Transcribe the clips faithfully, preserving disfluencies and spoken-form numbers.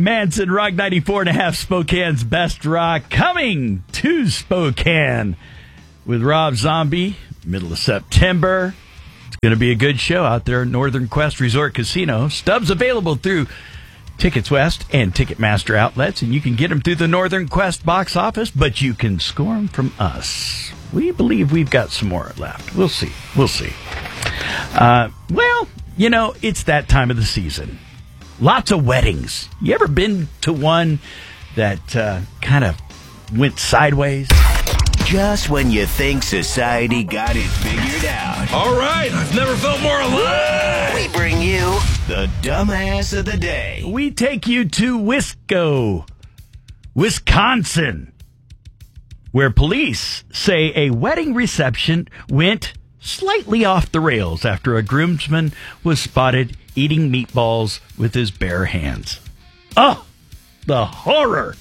Manson, Rock ninety-four and a half, Spokane's best rock, coming to Spokane with Rob Zombie, middle of September. It's going to be a good show out there at Northern Quest Resort Casino. Stubs available through Tickets West and Ticketmaster outlets, and you can get them through the Northern Quest box office, but you can score them from us. We believe we've got some more left. We'll see. We'll see. Uh, well, you know, it's that time of the season. Lots of weddings. You ever been to one that uh, kind of went sideways? Just when you think society got it figured out. All right, I've never felt more alive. We bring you the dumbass of the day. We take you to Wisco, Wisconsin, where police say a wedding reception went slightly off the rails after a groomsman was spotted eating meatballs with his bare hands. Oh, the horror!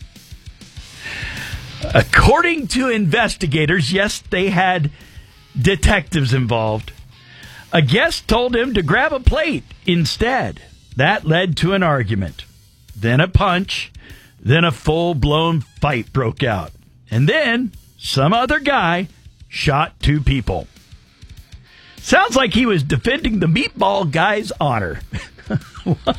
According to investigators, yes, they had detectives involved. A guest told him to grab a plate instead. That led to an argument. Then a punch. Then a full-blown fight broke out. And then some other guy shot two people. Sounds like he was defending the meatball guy's honor. What?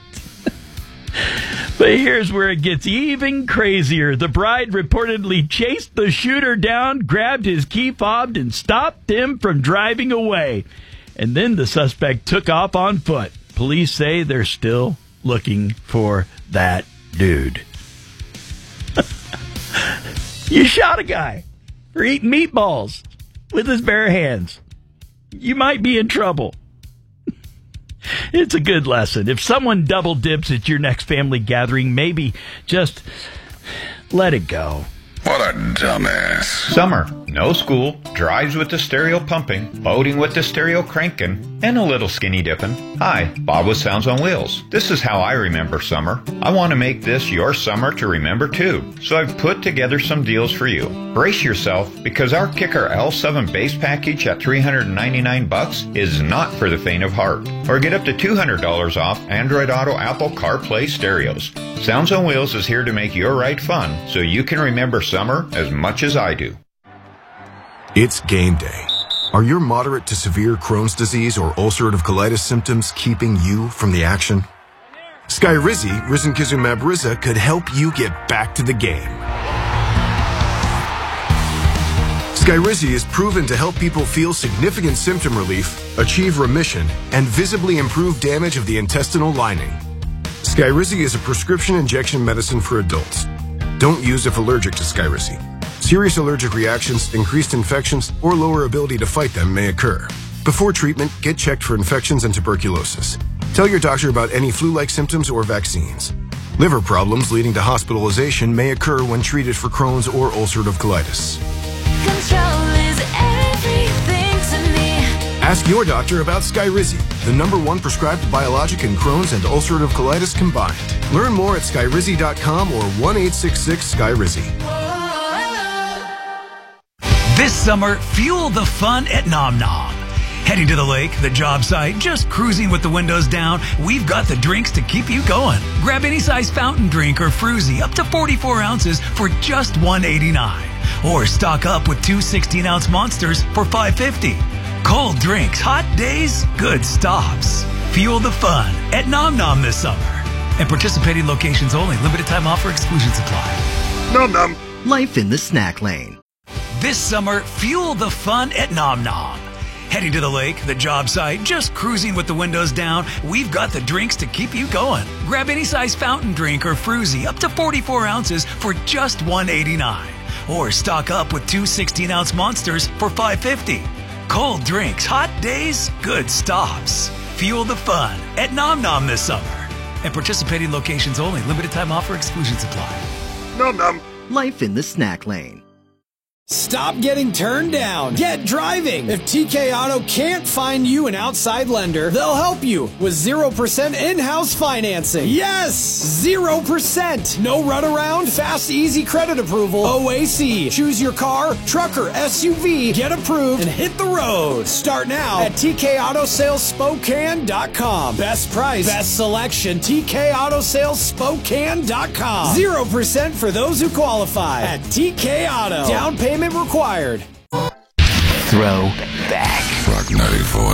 But here's where it gets even crazier. The bride reportedly chased the shooter down, grabbed his key fob, and stopped him from driving away. And then the suspect took off on foot. Police say they're still looking for that dude. You shot a guy for eating meatballs with his bare hands. You might be in trouble. It's a good lesson. If someone double dips at your next family gathering, maybe just let it go. What a dumbass. Summer, no school, drives with the stereo pumping, boating with the stereo cranking, and a little skinny dipping. Hi, Bob with Sounds on Wheels. This is how I remember summer. I want to make this your summer to remember too, so I've put together some deals for you. Brace yourself, because our Kicker L seven base package at three hundred ninety-nine bucks is not for the faint of heart. Or get up to two hundred dollars off Android Auto Apple CarPlay stereos. Sounds on Wheels is here to make your ride fun, so you can remember summer as much as I do. It's game day. Are your moderate to severe Crohn's disease or ulcerative colitis symptoms keeping you from the action? Skyrizi, risankizumab Riza, could help you get back to the game. Skyrizi is proven to help people feel significant symptom relief, achieve remission, and visibly improve damage of the intestinal lining. Skyrizi is a prescription injection medicine for adults. Don't use if allergic to Skyrizi. Serious allergic reactions, increased infections, or lower ability to fight them may occur. Before treatment, get checked for infections and tuberculosis. Tell your doctor about any flu-like symptoms or vaccines. Liver problems leading to hospitalization may occur when treated for Crohn's or ulcerative colitis. Control is everything to me. Ask your doctor about Skyrizi, the number one prescribed biologic in Crohn's and ulcerative colitis combined. Learn more at skyrizi dot com or one eight six six Skyrizi. This summer, fuel the fun at Nom Nom. Heading to the lake, the job site, just cruising with the windows down, we've got the drinks to keep you going. Grab any size fountain drink or fruzy up to forty-four ounces for just one eighty-nine. Or stock up with two sixteen-ounce monsters for five fifty. Cold drinks, hot days, good stops. Fuel the fun at Nom Nom this summer. And participating locations only. Limited time offer, exclusions apply. Nom nom. Life in the snack lane. This summer, fuel the fun at Nom Nom. Heading to the lake, the job site, just cruising with the windows down, we've got the drinks to keep you going. Grab any size fountain drink or fruzy up to forty-four ounces for just one eighty-nine. Or stock up with two sixteen-ounce monsters for five fifty. Cold drinks, hot days, good stops. Fuel the fun at Nom Nom this summer. And participating locations only. Limited time offer, exclusions apply. Nom nom. Life in the snack lane. Stop getting turned down. Get driving. If T K Auto can't find you an outside lender, they'll help you with zero percent in-house financing. Yes! zero percent. No runaround, fast, easy credit approval. O A C. Choose your car, truck, or S U V. Get approved and hit the road. Start now at T K Auto Sales Spokane dot com. Best price, best selection. T K Auto Sales Spokane dot com. zero percent for those who qualify at T K Auto. Down payment required. Throw back. Rock ninety-four.